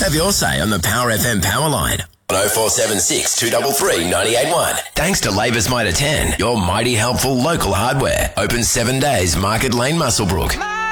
Have your say on the Power FM power line. 0476 233 981. Thanks to Labour's Mitre 10, your mighty helpful local hardware. Open 7 days, Market Lane, Muswellbrook.